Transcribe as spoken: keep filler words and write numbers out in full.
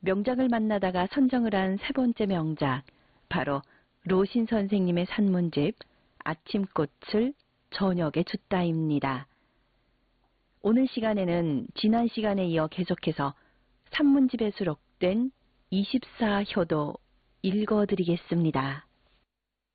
명작을 만나다가 선정을 한 세 번째 명작, 바로 로신 선생님의 산문집 아침꽃을 저녁에 줍다입니다. 오늘 시간에는 지난 시간에 이어 계속해서 산문집에 수록된 이십사 효도 읽어드리겠습니다.